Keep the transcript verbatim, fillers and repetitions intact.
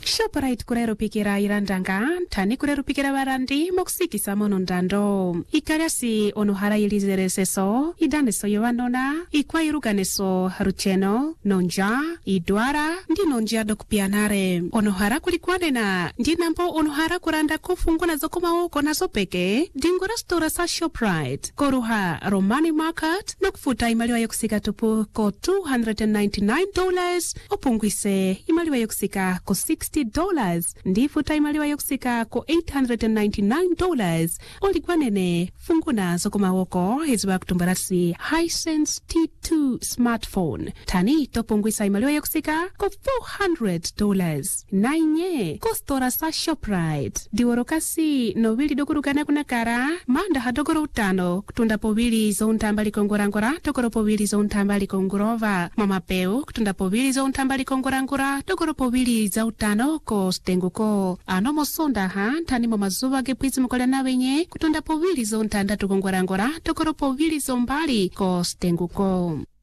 Shoprite kurero pikira irandanga tani kurero pikira barandi mokusikisa mono ndando ikariasi onuhara ilizereseso idaneso yowanona ikwairuganeso rucheno nonja idwara ndi nonja dokupianare onuhara kulikwanena ndinambo onuhara kuranda kufunguna zokomawoko nazo peke dingora stora sa Shoprite koruha Romani Market nokufuta imaliwa yokusika tupu ko two hundred ninety-nine dollars opungwise imaliwa yokusika ko sixty dollars ndifuta imaliwa yokusika ko eight hundred ninety-nine dollars oligwanene funguna zokomawoko iziba kutumbarasi Hisense T two smartphone tani topungwisa imaliwa yokusika ko four hundred dollars nainye ko stora sa Shoprite diworokasi novili dokurukana kunakara manda hadogoro utano kutunda povili zountamba likongorangora tokoro povili zountamba likongorova mamapeu kutunda povili zountamba likongorangora tokoro povili za utano ko stenguko ano mosonda ha tani momazuva gepwizi mukola nawenye kutunda povili zountanda tukongorangora tokoro povili zombali ko stenguko.